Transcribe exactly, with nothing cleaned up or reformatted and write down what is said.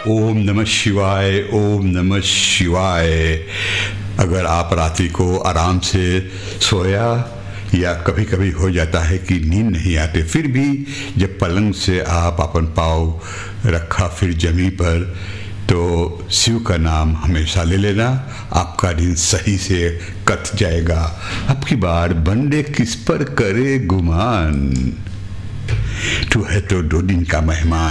ओम नमः शिवाय, ओम नमः शिवाय। अगर आप रात्रि को आराम से सोया या कभी कभी हो जाता है कि नींद नहीं आते, फिर भी जब पलंग से आप अपन पाँव रखा फिर जमीन पर, तो शिव का नाम हमेशा ले लेना, आपका दिन सही से कट जाएगा। अब की बार बंदे किस पर करे गुमान, तू है तो दो दिन का मेहमान।